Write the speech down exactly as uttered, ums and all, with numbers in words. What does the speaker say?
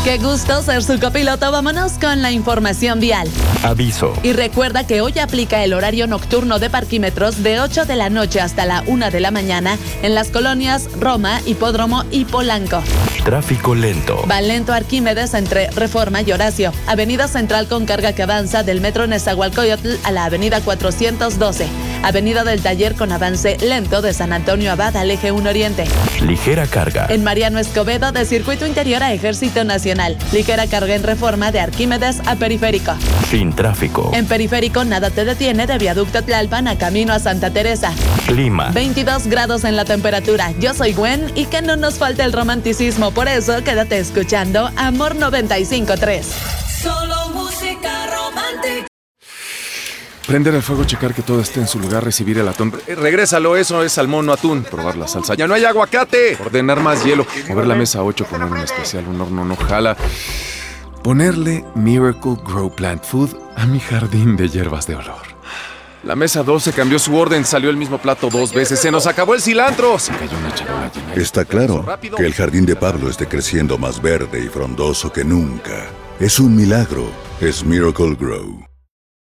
Qué gusto ser su copiloto. Vámonos con la información vial. Aviso. Y recuerda que hoy aplica el horario nocturno de parquímetros de ocho de la noche hasta la una de la mañana en las colonias Roma, Hipódromo y Polanco. Tráfico lento. Va lento Arquímedes entre Reforma y Horacio. Avenida Central con carga que avanza del metro Nezahualcóyotl a la avenida cuatrocientos doce. Avenida del Taller con avance lento de San Antonio Abad al eje uno Oriente. Ligera carga. En Mariano Escobedo de Circuito Interior a Ejército Nacional. Ligera carga en Reforma de Arquímedes a Periférico. Sin tráfico. En Periférico nada te detiene de Viaducto Tlalpan a camino a Santa Teresa. Clima. veintidós grados en la temperatura. Yo soy Gwen y que no nos falte el romanticismo. Por eso quédate escuchando Amor noventa y cinco punto tres. Solo música romántica. Prender el fuego, checar que todo esté en su lugar, recibir el atún. Eh, regrésalo, eso es salmón, no atún. Probar la salsa. ¡Ya no hay aguacate! Ordenar más hielo. Mover la mesa ocho, poner un especial, un horno no jala. Ponerle Miracle Grow Plant Food a mi jardín de hierbas de olor. La mesa doce cambió su orden, salió el mismo plato dos veces. ¡Se nos acabó el cilantro! Se cayó una charola llena. Está claro que el jardín de Pablo esté creciendo más verde y frondoso que nunca. Es un milagro. Es Miracle Grow.